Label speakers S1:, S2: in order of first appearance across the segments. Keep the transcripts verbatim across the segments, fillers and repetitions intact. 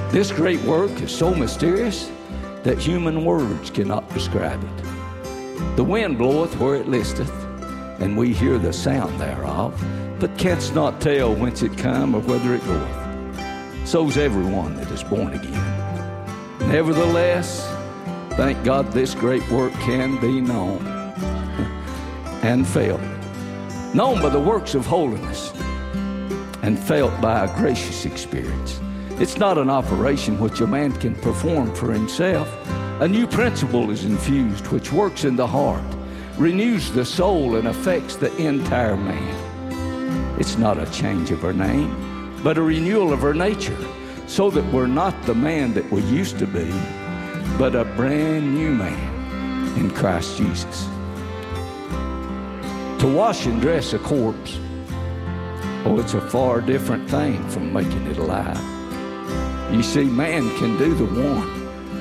S1: This great work is so mysterious that human words cannot describe it. The wind bloweth where it listeth, and we hear the sound thereof, but canst not tell whence it come or whither it goeth. So's everyone that is born again. Nevertheless, thank God this great work can be known and felt. Known by the works of holiness and felt by a gracious experience. It's not an operation which a man can perform for himself. A new principle is infused which works in the heart, renews the soul, and affects the entire man. It's not a change of our name, but a renewal of our nature, so that we're not the man that we used to be, but a brand new man in Christ Jesus. To wash and dress a corpse, oh, it's a far different thing from making it alive. You see, man can do the one.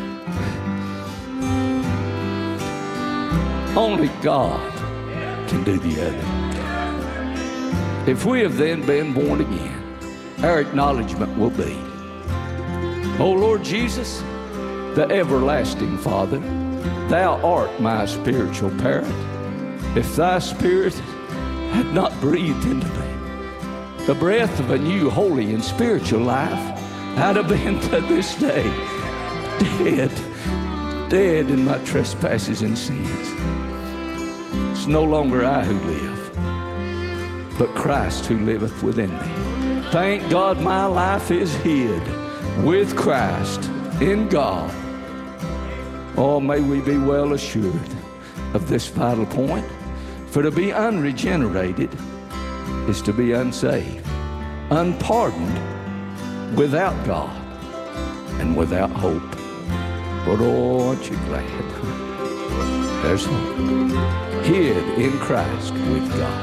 S1: Only God can do the other. If we have then been born again, our acknowledgement will be, O Lord Jesus, the everlasting Father, thou art my spiritual parent. If thy spirit had not breathed into me the breath of a new, holy, and spiritual life, I'd have been to this day dead, dead in my trespasses and sins. It's no longer I who live, but Christ who liveth within me. Thank God my life is hid with Christ in God. Oh, may we be well assured of this vital point, for to be unregenerated is to be unsaved, unpardoned, without God, and without hope. But oh, aren't you glad? There's hope, hid in Christ with God.